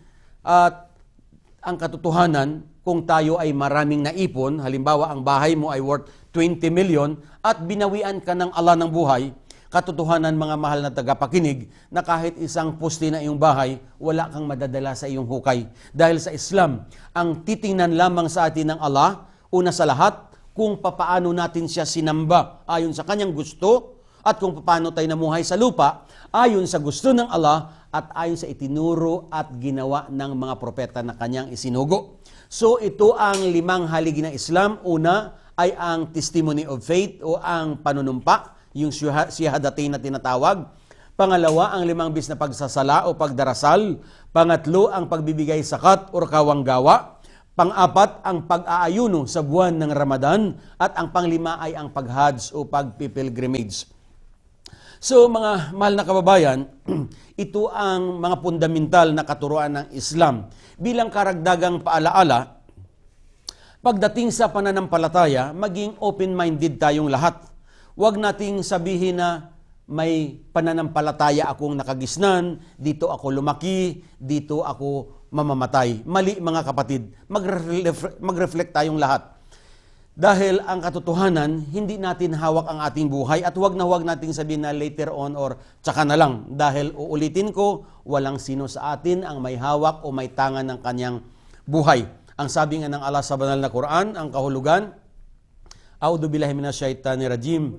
At ang katotohanan, kung tayo ay maraming naipon, halimbawa ang bahay mo ay worth twenty million at binawian ka ng Allah ng buhay, katotohanan mga mahal na tagapakinig na kahit isang poste na iyong bahay, wala kang madadala sa iyong hukay. Dahil sa Islam, ang titingnan lamang sa atin ng Allah, una sa lahat, kung papaano natin siya sinamba ayon sa kanyang gusto at kung paano tayo namuhay sa lupa ayon sa gusto ng Allah at ayon sa itinuro at ginawa ng mga propeta na kanyang isinugo. So ito ang limang haligi ng Islam. Una ay ang testimony of faith o ang panunumpa, yung shahadatain na tinatawag. Pangalawa, ang limang bis na pagsasala o pagdarasal. Pangatlo, ang pagbibigay sakat o kawanggawa. Pang-apat, ang pag-aayuno sa buwan ng Ramadan. At ang panglima ay ang pag-Hajj o pagpipilgrimage. So mga mahal na kababayan, ito ang mga fundamental na katuruan ng Islam. Bilang karagdagang paalaala, pagdating sa pananampalataya, maging open-minded tayong lahat. Huwag nating sabihin na may pananampalataya akong nakagisnan, dito ako lumaki, dito ako mamamatay. Mali mga kapatid, magre- mag-reflect tayong lahat. Dahil ang katotohanan, hindi natin hawak ang ating buhay at huwag na huwag nating sabihin na later on or tsaka na lang. Dahil uulitin ko, walang sino sa atin ang may hawak o may tangan ng kanyang buhay. Ang sabi nga ng Allah sa banal na Quran, ang kahulugan, A'udhu billahi minasyaitanir rajim,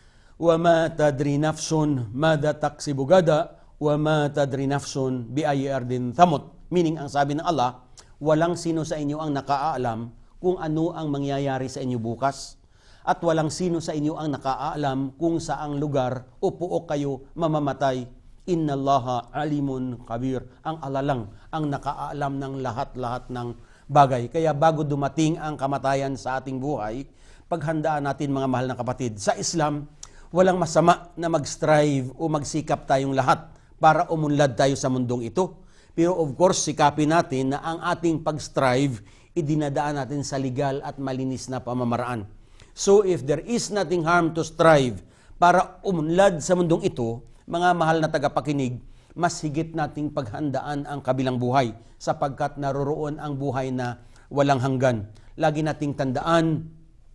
wa ma tadri nafsun madha taksibu gada, wa ma tadri nafsun bi ayyi ardin thamut. Meaning, ang sabi ng Allah, walang sino sa inyo ang nakaalam kung ano ang mangyayari sa inyo bukas. At walang sino sa inyo ang nakaalam kung saang lugar o puok kayo mamamatay. Innallaha alimun kabir. Ang Allah lang ang nakaalam ng lahat-lahat ng bagay. Kaya bago dumating ang kamatayan sa ating buhay, paghandaan natin mga mahal na kapatid. Sa Islam, walang masama na mag-strive o magsikap tayong lahat para umunlad tayo sa mundong ito. Pero of course, sikapin natin na ang ating pag-strive idinadaan natin sa legal at malinis na pamamaraan. So if there is nothing harm to strive para umunlad sa mundong ito, mga mahal na tagapakinig, mas higit nating paghandaan ang kabilang buhay sapagkat naroroon ang buhay na walang hanggan. Lagi nating tandaan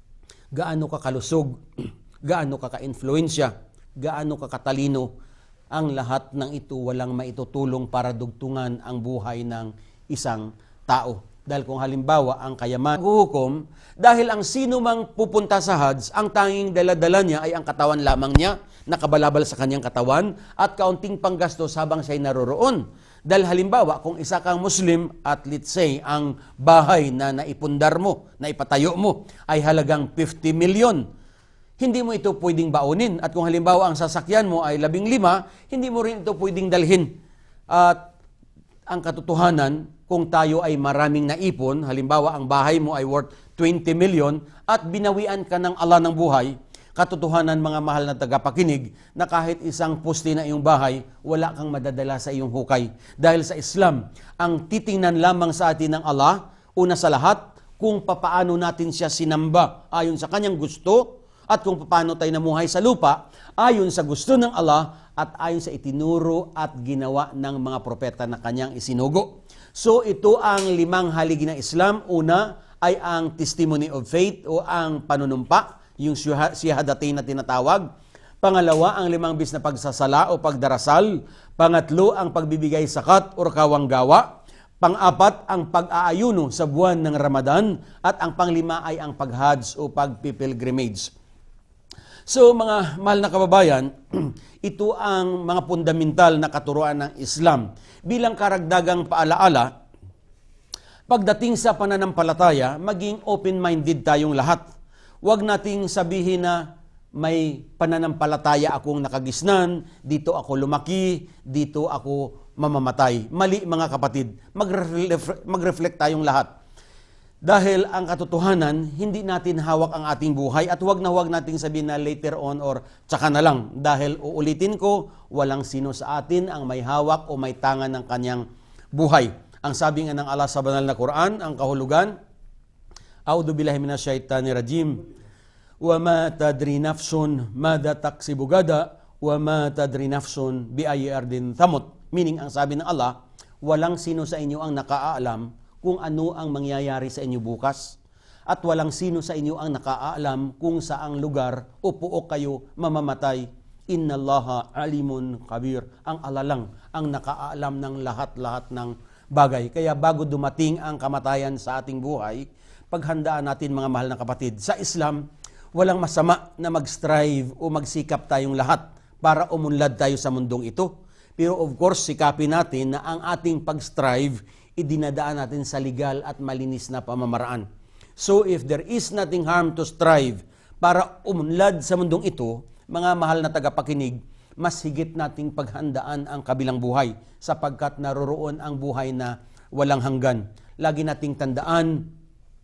gaano ka kalusog, gaano ka ka-influensya, gaano ka katalino. Ang lahat ng ito walang maitutulong para dugtungan ang buhay ng isang tao. Dahil kung halimbawa ang kayaman huhukom, dahil ang sino mang pupunta sa Hajj, ang tanging dala-dala niya ay ang katawan lamang niya, nakabalabal sa kanyang katawan, at kaunting panggastos habang siya'y naroroon. Dahil halimbawa, kung isa kang Muslim at let's say, ang bahay na naipundar mo, na ipatayo mo, ay halagang fifty million, hindi mo ito pwedeng baunin. At kung halimbawa ang sasakyan mo ay labing lima, hindi mo rin ito pwedeng dalhin. At ang katotohanan, kung tayo ay maraming naipon, halimbawa ang bahay mo ay worth twenty million at binawian ka ng ala ng buhay, katotohanan mga mahal na tagapakinig na kahit isang poste na iyong bahay, wala kang madadala sa iyong hukay. Dahil sa Islam, ang titingnan lamang sa atin ng Allah, una sa lahat, kung papaano natin siya sinamba ayon sa kanyang gusto at kung paano tayo namuhay sa lupa ayon sa gusto ng Allah at ayon sa itinuro at ginawa ng mga propeta na kanyang isinugo. So ito ang limang haligi ng Islam. Una ay ang testimony of faith o ang panunumpa, yung shahadatain na tinatawag. Pangalawa, ang limang bis na pagsasala o pagdarasal. Pangatlo, ang pagbibigay sakat o kawanggawa. Pang-apat, ang pag-aayuno sa buwan ng Ramadan. At ang panglima ay ang pag-hajj o pag-pilgrimage. So mga mahal na kababayan, ito ang mga fundamental na katuruan ng Islam. Bilang karagdagang paalaala, pagdating sa pananampalataya, maging open-minded tayong lahat. Huwag nating sabihin na may pananampalataya akong nakagisnan, dito ako lumaki, dito ako mamamatay. Mali mga kapatid, Magre- mag-reflect tayong lahat. Dahil ang katotohanan, hindi natin hawak ang ating buhay at huwag na huwag nating sabihin na later on or tsaka na lang. Dahil uulitin ko, walang sino sa atin ang may hawak o may tangan ng kanyang buhay. Ang sabi nga ng Allah sa banal na Quran, ang kahulugan, A'udhu billahi minasyaitanir rajim. Wa ma tadri nafsun madha taksibu gada wa ma tadri nafsun bi ayyi ardin thamut. Meaning ang sabi ng Allah, walang sino sa inyo ang nakaalam kung ano ang mangyayari sa inyo bukas at walang sino sa inyo ang nakaalam kung saang lugar o puok kayo mamamatay. Innallaha alimun kabir. Ang Allah lang ang nakaalam ng lahat-lahat ng bagay. Kaya bago dumating ang kamatayan sa ating buhay, paghandaan natin mga mahal na kapatid. Sa Islam, walang masama na mag-strive o magsikap tayong lahat para umunlad tayo sa mundong ito. Pero of course, sikapin natin na ang ating pag-strive, idinadaan natin sa legal at malinis na pamamaraan. So if there is nothing harm to strive para umunlad sa mundong ito, mga mahal na tagapakinig, mas higit nating paghandaan ang kabilang buhay sapagkat naroroon ang buhay na walang hanggan. Lagi nating tandaan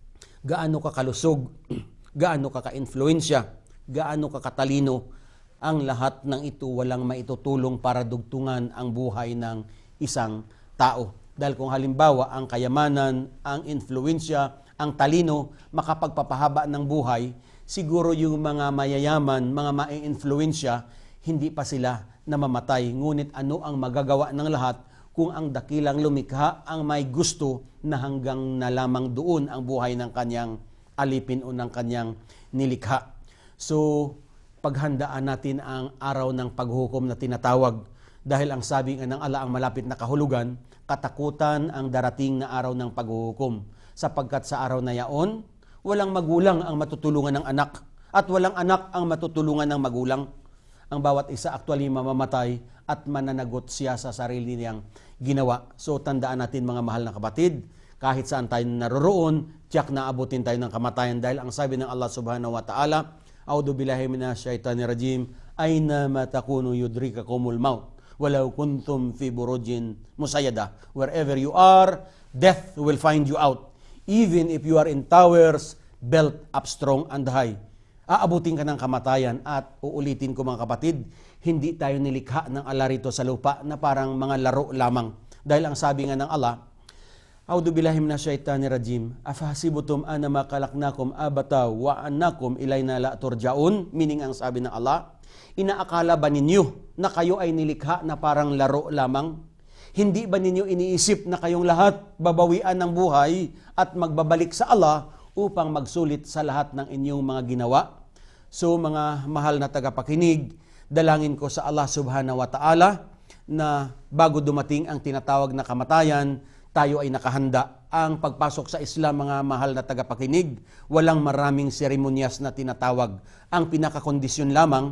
gaano ka kalusog, gaano ka ka-influensya, gaano ka katalino. Ang lahat ng ito walang maitutulong para dugtungan ang buhay ng isang tao. Dahil kung halimbawa ang kayamanan, ang influensya, ang talino, makapagpapahaba ng buhay, siguro yung mga mayayaman, mga mai-influensya, hindi pa sila namamatay. Ngunit ano ang magagawa ng lahat kung ang dakilang lumikha ang may gusto na hanggang na lamang doon ang buhay ng kanyang alipin o ng kanyang nilikha. So, paghandaan natin ang araw ng paghukom na tinatawag. Dahil ang sabi nga ng Allah ang malapit na kahulugan, katakutan ang darating na araw ng paghukom. Sapagkat sa araw na yaon, walang magulang ang matutulungan ng anak at walang anak ang matutulungan ng magulang. Ang bawat isa actually mamamatay at mananagot siya sa sarili niyang ginawa. So tandaan natin mga mahal na kapatid, kahit saan tayo naroroon, tiyak na abutin tayo ng kamatayan dahil ang sabi ng Allah subhanahu wa ta'ala, A'udhu billahi minasyaitanir rajim, aina ma takunu yudrikakumul maut walau kuntum fi burujin musayyada. Wherever you are, death will find you out. Even if you are in towers built up strong and high. Aabutin ka ng kamatayan at uulitin ko mga kapatid, hindi tayo nilikha ng Allah rito sa lupa na parang mga laro lamang. Dahil ang sabi nga ng Allah, A'udhu billahi minasyaitanir rajim. Afahasibutum anama khalaqnakum abata wa annakum ilayna la turja'un. Meaning ang sabi ng Allah, inaakala ba ninyo na kayo ay nilikha na parang laro lamang? Hindi ba ninyo iniisip na kayong lahat babawian ng buhay at magbabalik sa Allah upang magsulit sa lahat ng inyong mga ginawa? So mga mahal na tagapakinig, dalangin ko sa Allah subhanahu wa ta'ala na bago dumating ang tinatawag na kamatayan, tayo ay nakahanda. Ang pagpasok sa Islam, mga mahal na tagapakinig, walang maraming seremonyas na tinatawag. Ang pinakakondisyon lamang,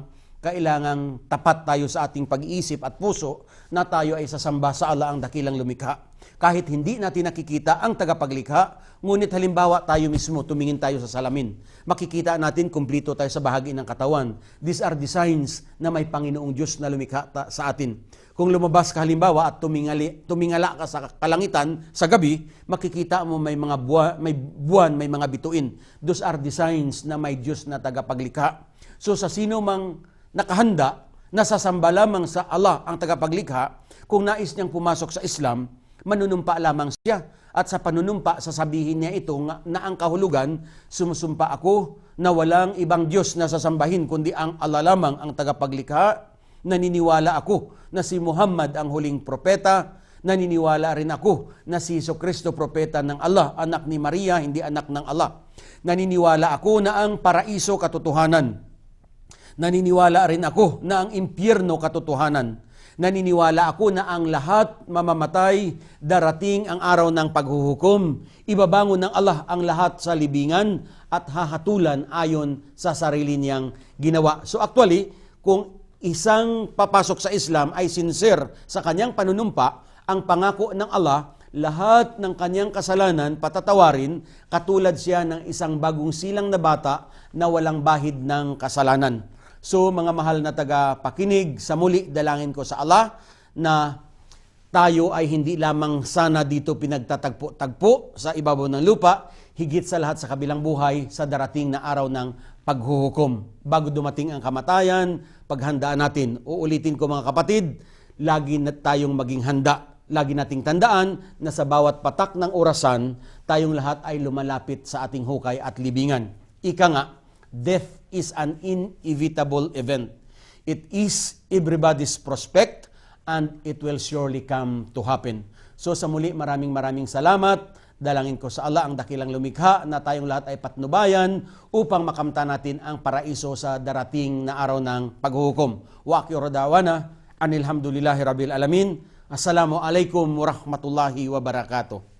kailangang tapat tayo sa ating pag-iisip at puso na tayo ay sasamba sa Allah ang dakilang lumikha. Kahit hindi natin nakikita ang tagapaglikha, ngunit halimbawa tayo mismo, tumingin tayo sa salamin. Makikita natin kumplito tayo sa bahagi ng katawan. These are the signs na may Panginoong Diyos na lumikha ta- sa atin. Kung lumabas ka halimbawa at tumingali, tumingala ka sa kalangitan sa gabi, makikita mo may mga buwan, may buwan, may mga bituin. Those are the signs na may Diyos na tagapaglikha. So sa sino mang nakahanda, nasasamba lamang sa Allah ang tagapaglikha, kung nais niyang pumasok sa Islam, manunumpa lamang siya. At sa panunumpa, sasabihin niya ito nga, na ang kahulugan, sumusumpa ako na walang ibang Diyos na sasambahin, kundi ang Allah lamang ang tagapaglikha. Naniniwala ako na si Muhammad ang huling propeta. Naniniwala rin ako na si Jesucristo propeta ng Allah, anak ni Maria, hindi anak ng Allah. Naniniwala ako na ang paraiso katotohanan. Naniniwala rin ako na ang impyerno katotohanan. Naniniwala ako na ang lahat mamamatay, darating ang araw ng paghuhukom. Ibabangon ng Allah ang lahat sa libingan at hahatulan ayon sa sarili niyang ginawa. So actually, kung isang papasok sa Islam ay sincere sa kanyang panunumpa, ang pangako ng Allah, lahat ng kanyang kasalanan patatawarin, katulad siya ng isang bagong silang na bata na walang bahid ng kasalanan. So mga mahal na taga-pakinig, sa muli dalangin ko sa Allah na tayo ay hindi lamang sana dito pinagtatagpo-tagpo sa ibabaw ng lupa, higit sa lahat sa kabilang buhay sa darating na araw ng paghuhukom. Bago dumating ang kamatayan, paghandaan natin. Uulitin ko mga kapatid, lagi na tayong maging handa. Lagi nating tandaan na sa bawat patak ng orasan, tayong lahat ay lumalapit sa ating hukay at libingan. Ika nga, death is an inevitable event. It is everybody's prospect and it will surely come to happen. So sa muli, maraming maraming salamat. Dalangin ko sa Allah ang dakilang lumikha na tayong lahat ay patnubayan upang makamta natin ang paraiso sa darating na araw ng paghuhukom. Wa akhiru da'wana anil hamdulillahi rabbil alamin. Assalamu alaikum warahmatullahi wabarakatuh.